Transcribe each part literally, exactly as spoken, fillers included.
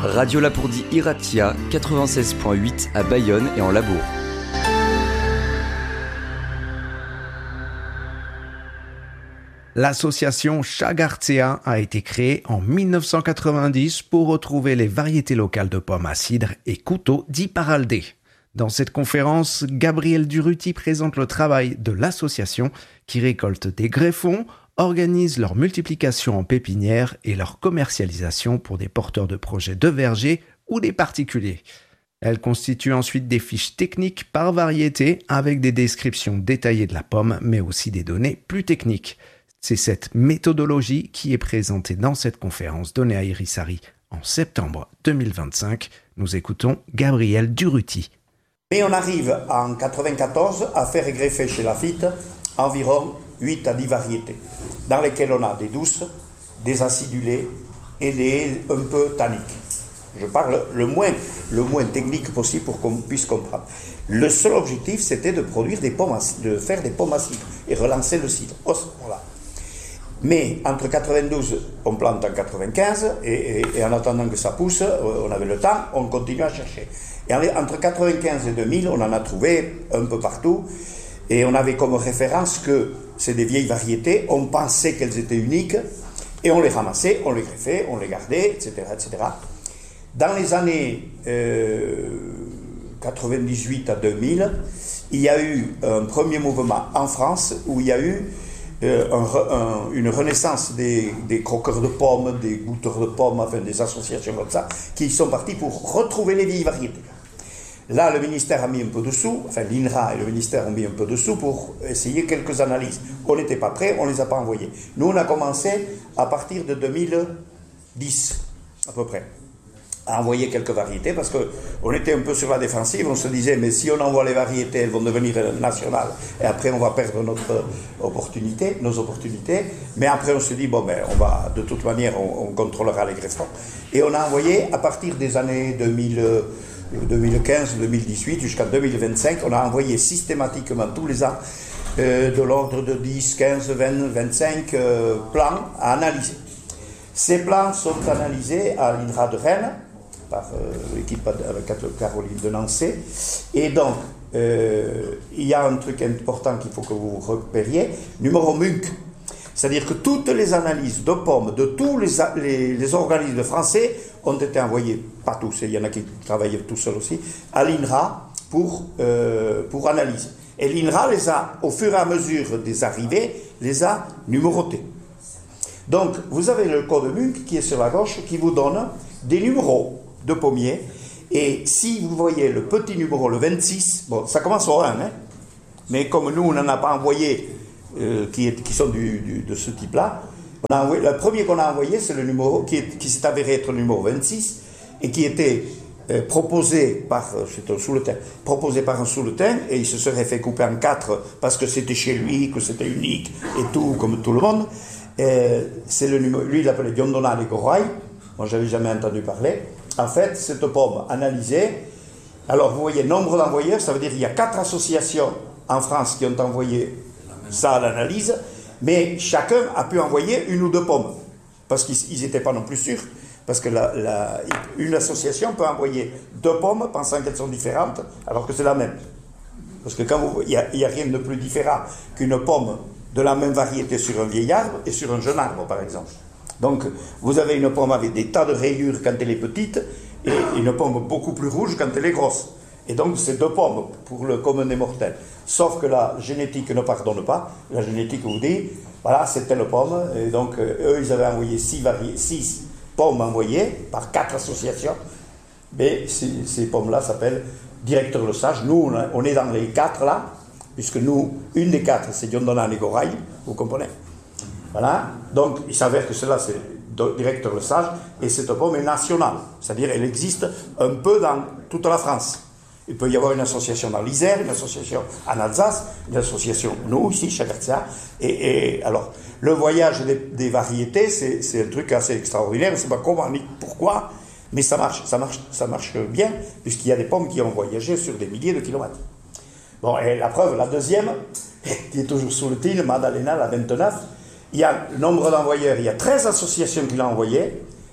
Radio Lapourdie Iratia, quatre-vingt-seize virgule huit à Bayonne et en Labourd. L'association Chagartzea a été créée en mille neuf cent quatre-vingt-dix pour retrouver les variétés locales de pommes à cidre et couteaux dits paraldés. Dans cette conférence, Gabriel Durruti présente le travail de l'association qui récolte des greffons, organise leur multiplication en pépinière et leur commercialisation pour des porteurs de projets de vergers ou des particuliers. Elle constitue ensuite des fiches techniques par variété avec des descriptions détaillées de la pomme mais aussi des données plus techniques. C'est cette méthodologie qui est présentée dans cette conférence donnée à Irisari en septembre deux mille vingt-cinq. Nous écoutons Gabriel Durruti. Mais on arrive en quatre-vingt-quatorze à faire greffer chez Lafite environ huit à dix variétés, dans lesquelles on a des douces, des acidulées et des un peu tanniques. Je parle le moins, le moins technique possible pour qu'on puisse comprendre. Le seul objectif, c'était de produire des pommes, de faire des pommes à cidre et relancer le cidre. Voilà. Mais entre quatre-vingt-douze, on plante en quatre-vingt-quinze, et, et, et en attendant que ça pousse, on avait le temps, on continue à chercher. Et entre quatre-vingt-quinze et deux mille, on en a trouvé un peu partout, et on avait comme référence que c'est des vieilles variétés, on pensait qu'elles étaient uniques, et on les ramassait, on les greffait, on les gardait, et cetera, et cetera. Dans les années euh, quatre-vingt-dix-huit à deux mille, il y a eu un premier mouvement en France où il y a eu Euh, un, un, une renaissance des, des croqueurs de pommes, des goûteurs de pommes, enfin des associations comme ça, qui sont partis pour retrouver les vieilles variétés. Là, le ministère a mis un peu de sous, enfin l'I N R A et le ministère ont mis un peu de sous pour essayer quelques analyses. On n'était pas prêts, on ne les a pas envoyées. Nous, on a commencé à partir de deux mille dix, à peu près, à envoyer quelques variétés, parce qu'on était un peu sur la défensive, on se disait, mais si on envoie les variétés, elles vont devenir nationales, et après on va perdre notre opportunité, nos opportunités, mais après on se dit, bon, ben, on va, de toute manière, on, on contrôlera les greffons. Et on a envoyé, à partir des années deux mille, deux mille quinze, deux mille dix-huit, jusqu'en deux mille vingt-cinq, on a envoyé systématiquement tous les ans, euh, de l'ordre de dix, quinze, vingt, vingt-cinq euh, plans à analyser. Ces plans sont analysés à l'I N R A de Rennes, par euh, l'équipe avec Caroline de Nancy. Et donc, euh, il y a un truc important qu'il faut que vous repériez, numéro M U N C. C'est-à-dire que toutes les analyses de pommes de tous les, les, les organismes français ont été envoyées, pas tous, il y en a qui travaillaient tout seuls aussi, à l'I N R A pour, euh, pour analyse. Et l'I N R A les a, au fur et à mesure des arrivées, les a numérotées. Donc, vous avez le code M U N C qui est sur la gauche, qui vous donne des numéros de pommiers, et si vous voyez le petit numéro, le vingt-six, bon, ça commence au un, hein, mais comme nous, on n'en a pas envoyé euh, qui, est, qui sont du, du, de ce type-là, on a envoyé, le premier qu'on a envoyé, c'est le numéro qui, est, qui s'est avéré être le numéro vingt-six, et qui était euh, proposé par, c'est un sous-le-thym, proposé par un sous-le-thym, et il se serait fait couper en quatre, parce que c'était chez lui, que c'était unique, et tout, comme tout le monde. Euh, c'est le numéro, lui, il l'appelait Diondona Goraï, moi, je n'avais jamais entendu parler. En fait, cette pomme analysée, alors vous voyez, nombre d'envoyeurs, ça veut dire qu'il y a quatre associations en France qui ont envoyé ça à l'analyse, mais chacun a pu envoyer une ou deux pommes, parce qu'ils n'étaient pas non plus sûrs, parce que la, la, une association peut envoyer deux pommes pensant qu'elles sont différentes, alors que c'est la même. Parce que quand vous, il n'y a, a rien de plus différent qu'une pomme de la même variété sur un vieil arbre et sur un jeune arbre, par exemple. Donc, vous avez une pomme avec des tas de rayures quand elle est petite et une pomme beaucoup plus rouge quand elle est grosse. Et donc, c'est deux pommes pour le commun des mortels. Sauf que la génétique ne pardonne pas. La génétique vous dit, voilà, c'est telle pomme. Et donc, euh, eux, ils avaient envoyé six, vari- six pommes envoyées par quatre associations. Mais ces, ces pommes-là s'appellent Directeur Le Sage. Nous, on est dans les quatre là, puisque nous, une des quatre, c'est Diondona Goraï, vous comprenez? Voilà, donc il s'avère que cela c'est Directeur Le Sage, et cette pomme est nationale, c'est-à-dire elle existe un peu dans toute la France. Il peut y avoir une association dans l'Isère, une association en Alsace, une association, nous ici, Chagartzea, et, et alors le voyage des, des variétés, c'est, c'est un truc assez extraordinaire, je ne sais pas comment ni pourquoi, mais ça marche, ça marche, ça marche bien, puisqu'il y a des pommes qui ont voyagé sur des milliers de kilomètres. Bon, et la preuve, la deuxième, qui est toujours sous le titre, Madalena, la vingt-neuf, il y a le nombre d'envoyeurs, il y a treize associations qui l'ont envoyé,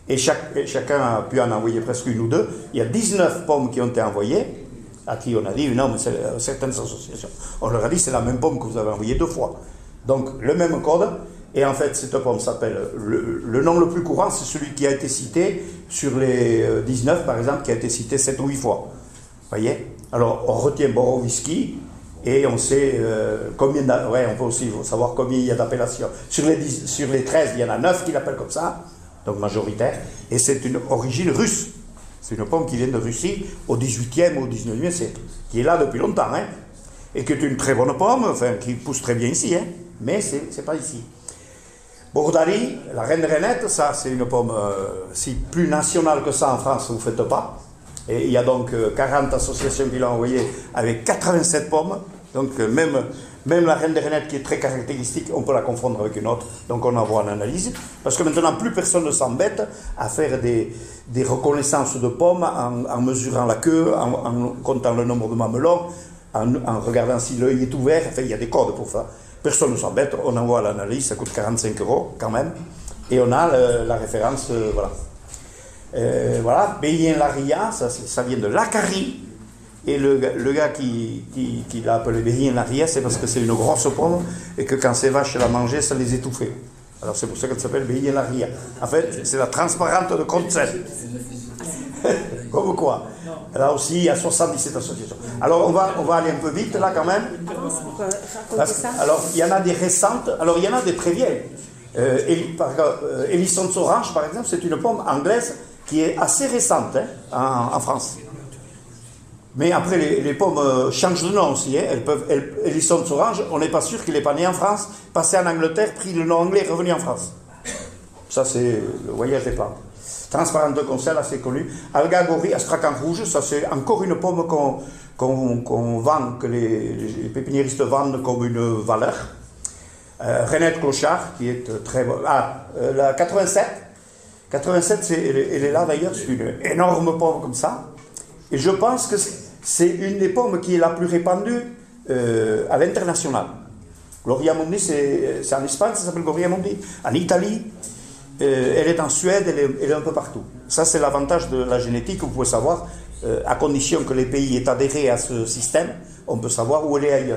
Et, chaque, et chacun a pu en envoyer presque une ou deux. Il y a dix-neuf pommes qui ont été envoyées, à qui on a dit, non, mais c'est, euh, certaines associations, on leur a dit, c'est la même pomme que vous avez envoyée deux fois. Donc, le même code, et en fait, cette pomme s'appelle, le, le nom le plus courant, c'est celui qui a été cité sur les dix-neuf, par exemple, qui a été cité sept ou huit fois. Vous voyez? Alors, on retient Borowiecki, et on sait euh, combien d'a... ouais, on peut aussi savoir combien il y a d'appellations. Sur les, dix, sur les treize, il y en a neuf qui l'appellent comme ça, donc majoritaire, et c'est une origine russe. C'est une pomme qui vient de Russie au dix-huitième ou au dix-neuvième siècle, qui est là depuis longtemps, hein, et qui est une très bonne pomme, enfin, qui pousse très bien ici, hein, mais c'est, c'est pas ici. Bordari, la reine de Renette, ça c'est une pomme euh, si plus nationale que ça en France, vous ne faites pas. Et il y a donc euh, quarante associations qui l'ont envoyé avec quatre-vingt-sept pommes. Donc euh, même, même la reine de Renette qui est très caractéristique, on peut la confondre avec une autre. Donc on envoie en analyse. Parce que maintenant plus personne ne s'embête à faire des, des reconnaissances de pommes en, en mesurant la queue, en, en comptant le nombre de mamelons, en, en regardant si l'œil est ouvert. Enfin il y a des codes pour ça. Personne ne s'embête, on envoie l'analyse, ça coûte quarante-cinq euros quand même. Et on a le, la référence, euh, voilà. Euh, voilà, Beyen-Laria, ça, ça vient de l'Acari. Et le, le gars qui, qui, qui l'a appelé Beyen-Laria, c'est parce que c'est une grosse pomme et que quand ces vaches la mangeaient, ça les étouffait. Alors c'est pour ça qu'elle s'appelle Beyen-Laria. En fait, c'est la transparente de Concept. Comme quoi. Là aussi, il y a soixante-dix-sept associations. Alors, on va, on va aller un peu vite, là, quand même. Parce que, alors, il y en a des récentes, alors il y en a des très vieilles. Euh, euh, Elisson's Orange, par exemple, c'est une pomme anglaise qui est assez récente hein, en, en France. Mais après, les, les pommes euh, changent de nom aussi. Hein. Elles peuvent, elles, Elisson's Orange, on n'est pas sûr qu'il n'est pas né en France, passé en Angleterre, pris le nom anglais et revenu en France. Ça, c'est le voyage des plantes. Transparente de Concel, assez connu. Algagori, Astrakhan rouge, ça c'est encore une pomme qu'on, qu'on, qu'on vend, que les, les pépiniéristes vendent comme une valeur. Euh, Renette Clochard, qui est très bonne. Ah, euh, la quatre-vingt-sept. quatre-vingt-sept, c'est, elle, elle est là d'ailleurs, c'est une énorme pomme comme ça. Et je pense que c'est une des pommes qui est la plus répandue euh, à l'international. Gloria Mundi, c'est, c'est en Espagne, ça s'appelle Gloria Mundi. En Italie. Euh, elle est en Suède, elle est, elle est un peu partout. Ça, c'est l'avantage de la génétique, vous pouvez savoir, euh, à condition que les pays aient adhéré à ce système, on peut savoir où elle est ailleurs.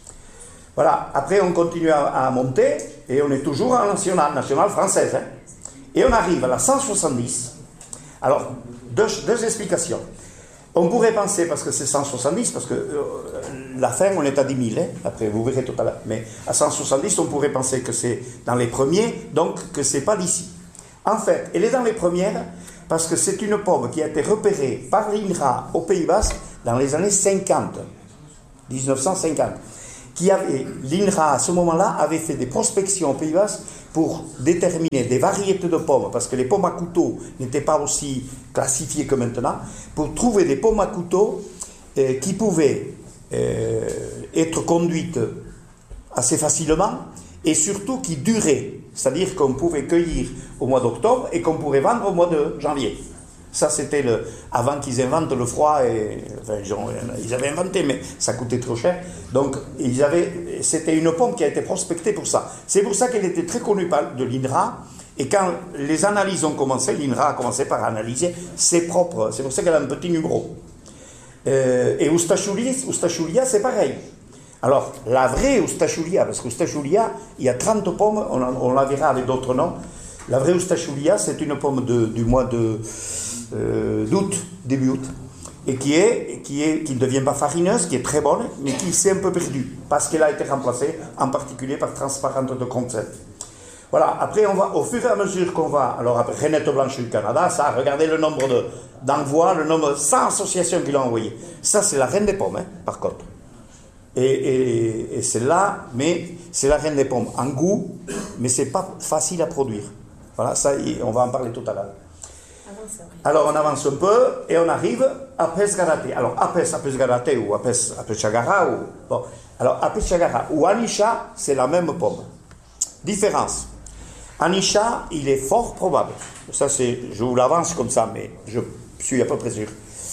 Voilà, après on continue à, à monter, et on est toujours en national, national française. Hein. Et on arrive à la cent soixante-dix. Alors, deux, deux explications. On pourrait penser, parce que c'est cent soixante-dix, parce que euh, la fin, on est à dix mille, hein, après vous verrez tout à l'heure, mais à cent soixante-dix, on pourrait penser que c'est dans les premiers, donc que c'est pas d'ici. En fait, elle est dans les premières, parce que c'est une pomme qui a été repérée par l'I N R A au Pays Basque dans les années cinquante, dix-neuf cent cinquante. Qui avait, l'I N R A à ce moment-là avait fait des prospections au Pays Basque pour déterminer des variétés de pommes, parce que les pommes à couteau n'étaient pas aussi classifiées que maintenant, pour trouver des pommes à couteau euh, qui pouvaient euh, être conduites assez facilement et surtout qui duraient, c'est-à-dire qu'on pouvait cueillir au mois d'octobre et qu'on pourrait vendre au mois de janvier. Ça, c'était le, avant qu'ils inventent le froid, et, enfin, ils avaient inventé, mais ça coûtait trop cher. Donc, ils avaient, c'était une pomme qui a été prospectée pour ça. C'est pour ça qu'elle était très connue par, de l'I N R A. Et quand les analyses ont commencé, l'I N R A a commencé par analyser ses propres. C'est pour ça qu'elle a un petit numéro. Euh, et Ustachulia, Ustachulia, c'est pareil. Alors, la vraie Ustachulia, parce qu'Ustachulia, il y a trente pommes, on, on la verra avec d'autres noms. La vraie Ustachulia, c'est une pomme de, du mois de... Euh, d'août, début août, et qui est, qui est, qui ne devient pas farineuse, qui est très bonne, mais qui s'est un peu perdue, parce qu'elle a été remplacée, en particulier par transparente de Concept. Voilà, après, on va, au fur et à mesure qu'on va, alors après, Renette Blanche du Canada, ça, regardez le nombre de, d'envois, le nombre de cent associations qu'il a envoyées. Ça, c'est la reine des pommes, hein, par contre. Et, et, et c'est là, mais c'est la reine des pommes en goût, mais c'est pas facile à produire. Voilà, ça, on va en parler tout à l'heure. Alors on avance un peu et on arrive à Apes Garaté. Alors Apes, Apes Garaté ou Apes, Apes Chagara ou bon. Alors Apes Chagara ou Anisha, c'est la même pomme. Différence. Anisha, il est fort probable. Ça c'est, je vous l'avance comme ça, mais je suis à peu près sûr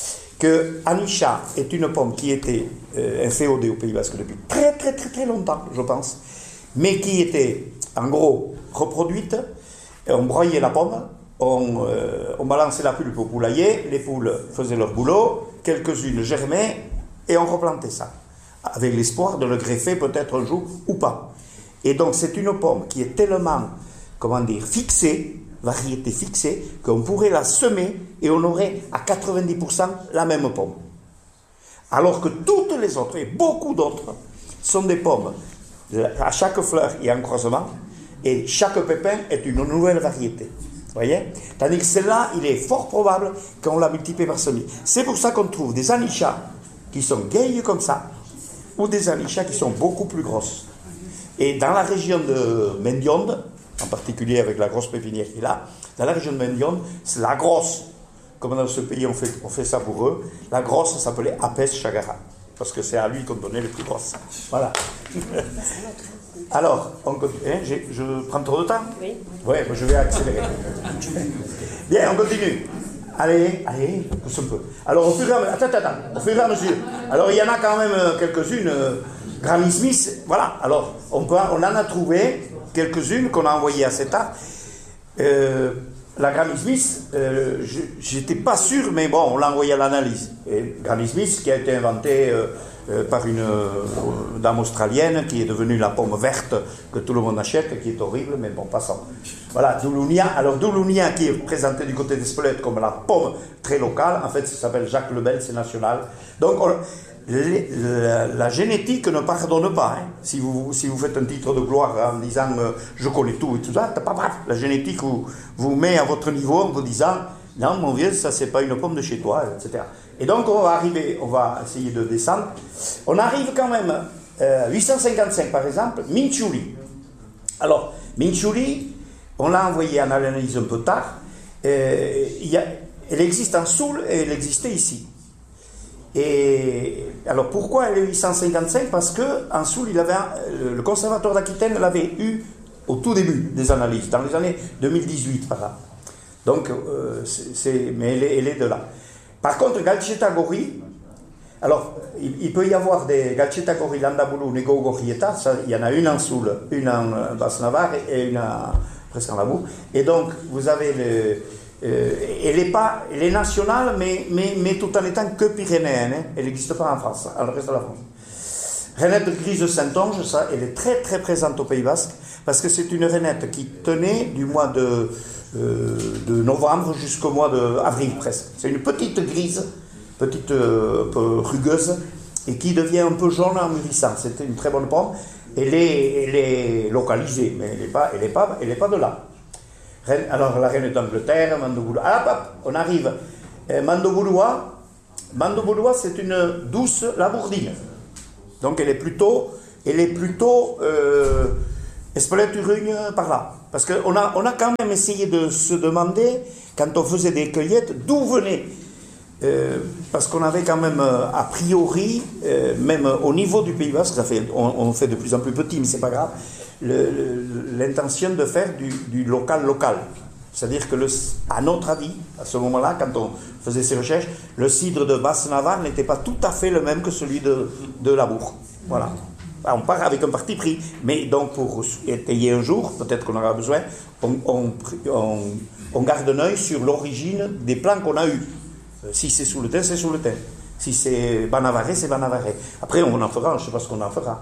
que Anisha est une pomme qui était euh, inféodée au Pays Basque depuis très très très très longtemps, je pense, mais qui était en gros reproduite. Et on broyait la pomme. on, euh, on balançait la pulpe au poulailler, les poules faisaient leur boulot, quelques-unes germaient, et on replantait ça, avec l'espoir de le greffer peut-être un jour ou pas. Et donc c'est une pomme qui est tellement, comment dire, fixée, variété fixée, qu'on pourrait la semer et on aurait à quatre-vingt-dix pour cent la même pomme. Alors que toutes les autres, et beaucoup d'autres, sont des pommes. À chaque fleur, il y a un croisement, et chaque pépin est une nouvelle variété. Vous voyez? Tandis que celle-là, il est fort probable qu'on la multiplie par semis. C'est pour ça qu'on trouve des anichas qui sont gailles comme ça, ou des anichas qui sont beaucoup plus grosses. Et dans la région de Mendionde, en particulier avec la grosse pépinière qu'il a, dans la région de Mendionde, c'est la grosse. Comme dans ce pays, on fait, on fait ça pour eux. La grosse s'appelait Apes Chagara, parce que c'est à lui qu'on donnait les plus grosses. Voilà. Alors, on continue. Hein, je prends trop de temps? Oui. Oui, je vais accélérer. Bien, on continue. Allez, allez, pousse un peu. Alors, au fur et à mesure, attends, attends, au fur et à mesure. Alors, il y en a quand même quelques-unes. Euh, Granny Smith, voilà. Alors, on, peut, on en a trouvé quelques-unes qu'on a envoyées à cet art. Euh, la Granny Smith, euh, j'étais pas sûr, mais bon, on l'a envoyé à l'analyse. Et Granny Smith, qui a été inventée euh, euh, par une euh, dame australienne, qui est devenue la pomme verte que tout le monde achète, qui est horrible, mais bon, passons. Voilà, Doulounia. Alors, Doulounia, qui est présenté du côté d'Espelette comme la pomme très locale, en fait, ça s'appelle Jacques Lebel, c'est national. Donc, on, Les, la, la génétique ne pardonne pas. Hein. Si, vous, si vous faites un titre de gloire en disant euh, je connais tout et tout ça, pas bref. La génétique vous, vous met à votre niveau en vous disant non, mon vieux, ça c'est pas une pomme de chez toi, et cetera. Et donc on va arriver, on va essayer de descendre. On arrive quand même euh, huit cent cinquante-cinq par exemple, Minchouli. Alors, Minchouli, on l'a envoyé en analyse un peu tard. Euh, il y a, elle existe en Soule et elle existait ici. Et alors pourquoi elle est huit cent cinquante-cinq? Parce qu'en Soule, il avait un, le conservatoire d'Aquitaine l'avait eu au tout début des analyses, dans les années deux mille dix-huit par là. Donc, euh, c'est, c'est, mais elle est, elle est de là. Par contre, Galcheta Gori, alors il, il peut y avoir des Galcheta Gori, Landabulu, Nego Gorieta, ça, il y en a une en Soule, une en Basse-Navarre et une en, presque en Labour. Et donc, vous avez le. Euh, elle est pas, elle est nationale, mais, mais, mais tout en étant que pyrénéenne. Hein. Elle n'existe pas en France, dans le reste de la France. Renette grise de Saint-Onge, ça, elle est très très présente au Pays Basque, parce que c'est une renette qui tenait du mois de, euh, de novembre jusqu'au mois d'avril presque. C'est une petite grise, petite euh, un peu rugueuse, et qui devient un peu jaune en mûrissant. C'était une très bonne pomme. Elle est, elle est localisée, mais elle n'est pas, elle est pas, elle est pas de là. Alors, la reine d'Angleterre, Mandoboulois. Ah, hop, on arrive. Eh, Mandoboulois, Mandoboulois, c'est une douce labourdine. Donc, elle est plutôt, elle est plutôt euh, Espelette-Urugne par là. Parce qu'on a, on a quand même essayé de se demander, quand on faisait des cueillettes, d'où venait. Euh, parce qu'on avait quand même, euh, a priori, euh, même au niveau du Pays Basque, ça fait, on, on fait de plus en plus petit, mais c'est pas grave. Le, le, l'intention de faire du, du local local. C'est-à-dire que, le, à notre avis, à ce moment-là, quand on faisait ces recherches, le cidre de Basse-Navarre n'était pas tout à fait le même que celui de, de Labour. Voilà. On part avec un parti pris. Mais donc, pour étayer un jour, peut-être qu'on aura besoin, on, on, on, on garde un œil sur l'origine des plants qu'on a eus. Si c'est sous le thym, c'est sous le thym. Si c'est Banavaré, c'est Banavaré. Après, on en fera, je ne sais pas ce qu'on en fera.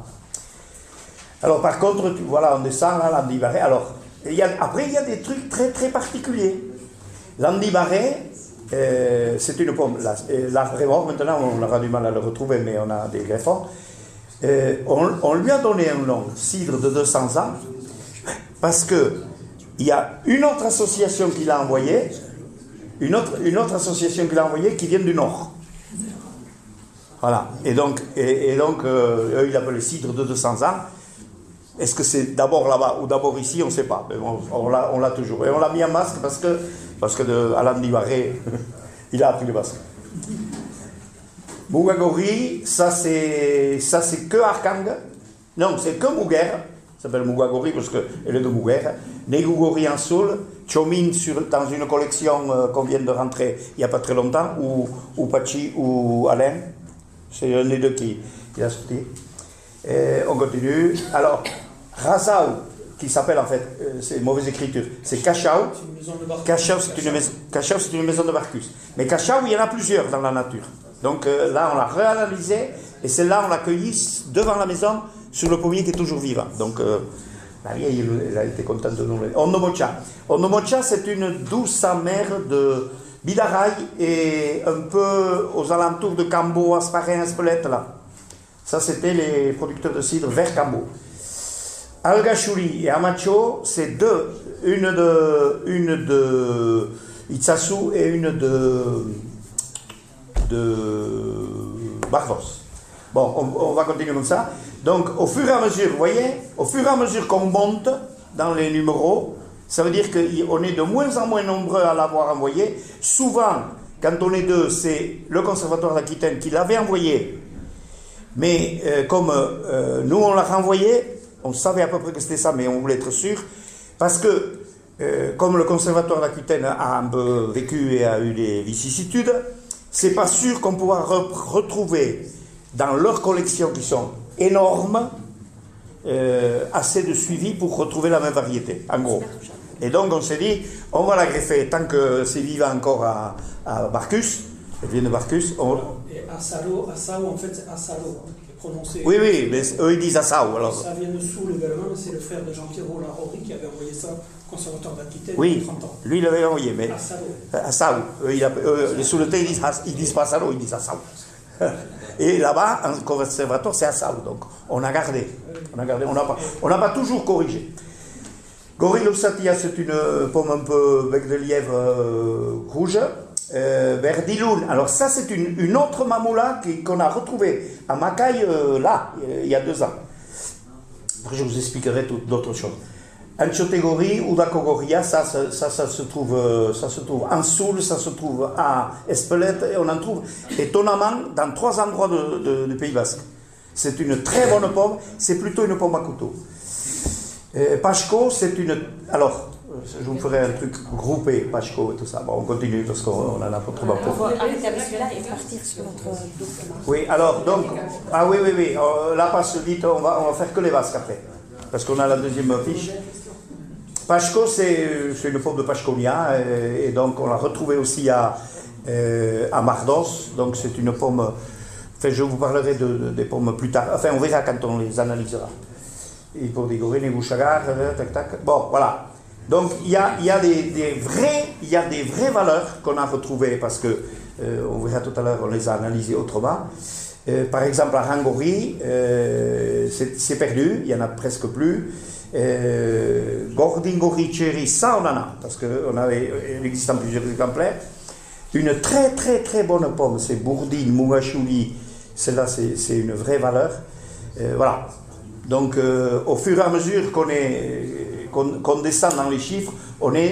Alors par contre, tu, voilà, on descend là, l'Andibaré. Alors, il y a, après, il y a des trucs très très particuliers. L'Andibaré, euh, c'est une pomme. Là, l'arbre est mort, maintenant on aura du mal à le retrouver, mais on a des greffons. Euh, on, on lui a donné un nom, cidre de deux cents ans, parce que il y a une autre association qui l'a envoyé, une autre, une autre association qui l'a envoyé qui vient du Nord. Voilà. Et donc, et, et donc euh, eux, ils l'appellent cidre de deux cents ans. Est-ce que c'est d'abord là-bas ou d'abord ici, on ne sait pas. Mais bon, on, l'a, on l'a toujours. Et on l'a mis en masque parce que, parce que de Alain Dibaré, il a appris le basque. Mougagori, ça c'est, ça c'est que Arkang. Non, c'est que Mouguer. Ça s'appelle Mougagori parce qu'elle est de Mouguer. Négougori en Soule. Chomin sur, dans une collection euh, qu'on vient de rentrer il n'y a pas très longtemps. Ou, ou Pachi ou Alain. C'est un des deux qui, qui a sorti. Et on continue. Alors, Razao, qui s'appelle en fait, euh, c'est une mauvaise écriture, c'est Cachao. Cachao, c'est une, maison, Cachao, c'est une maison de Barcus. Mais Cachao, il y en a plusieurs dans la nature. Donc euh, là, on l'a réanalysé, et celle-là, on l'a cueillie devant la maison, sur le pommier qui est toujours vivant. Donc, euh, la vieille, elle a été contente de nous. Onnomocha. Onnomocha, c'est une douce amère de Bidaraï et un peu aux alentours de Cambo, Asparin, Espelette, là. Ça, c'était les producteurs de cidre vers Cambo. Algachuri et Amacho, c'est deux. Une de, une de Itzasu et une de, de Bardos. Bon, on, on va continuer comme ça. Donc, au fur et à mesure, vous voyez, au fur et à mesure qu'on monte dans les numéros, ça veut dire qu'on est de moins en moins nombreux à l'avoir envoyé. Souvent, quand on est deux, c'est le Conservatoire d'Aquitaine qui l'avait envoyé. Mais euh, comme euh, nous, on l'a renvoyé, on savait à peu près que c'était ça, mais on voulait être sûr. Parce que, euh, comme le Conservatoire d'Aquitaine a un peu vécu et a eu des vicissitudes, c'est pas sûr qu'on pourra re- retrouver dans leurs collections qui sont énormes, euh, assez de suivi pour retrouver la même variété, en gros. Et donc on s'est dit, on va la greffer tant que c'est vivant encore à, à Barcus, elle vient de Barcus. On... Et Asalo, Asao en fait c'est Asalo, hein, qui est prononcé. Oui, oui, mais eux ils disent Asao. Alors. Ça vient de Soule également, c'est le frère de Jean-Pierre Larori qui avait envoyé ça au Conservatoire d'Aquitaine oui, il y a trente ans. Lui il l'avait envoyé, mais. Asalo. Asao. Eux, il a, eux, les Souletais ils disent, ils disent pas Asalo, ils disent Asao. Et là-bas, en conservatoire, c'est Asao. Donc, on a gardé. On a gardé. On n'a pas, on n'a pas toujours corrigé. Gorillosatia, c'est une pomme un peu bec de lièvre euh, rouge. Euh, Verdiloun. Alors, ça, c'est une, une autre mamoula qui, qu'on a retrouvée à Macaille, euh, là, il y a deux ans. Après, je vous expliquerai tout, d'autres choses. Anchotegori, Udakogoria, ça, ça, ça, ça, se trouve, ça se trouve en Soule, ça se trouve à Espelette, et on en trouve étonnamment dans trois endroits de, de, de Pays Basque. C'est une très bonne pomme, c'est plutôt une pomme à couteau. Euh, Pachko, c'est une... Alors, je vous ferai un truc groupé, Pachko et tout ça. Bon, on continue parce qu'on en a pas trop. On va arrêter avec celui-là et partir sur notre document. Oui, alors, donc... Ah oui, oui, oui, là, passe vite, on va, on va faire que les Basques après. Parce qu'on a la deuxième fiche. Pachko, c'est, c'est une pomme de Pachkonia, et, et donc on l'a retrouvée aussi à, euh, à Mardos. Donc c'est une pomme. Enfin, je vous parlerai de, de, des pommes plus tard. Enfin, on verra quand on les analysera. Et pour des gorées, les bouchagards, tac, tac. Bon, voilà. Donc il y a, il y a des, des vrais, il y a des vraies valeurs qu'on a retrouvées parce que euh, on verra tout à l'heure, on les a analysées autrement. Euh, par exemple, à Rangori, euh, c'est, c'est perdu, il y en a presque plus. Euh, Gordingori Cherry, ça on en a, parce qu'on avait, il existe en plusieurs exemplaires. Une très très très bonne pomme, c'est Bourdine, Mouachouli, celle-là c'est, c'est une vraie valeur. Euh, voilà. Donc euh, au fur et à mesure qu'on, est, qu'on, qu'on descend dans les chiffres, on est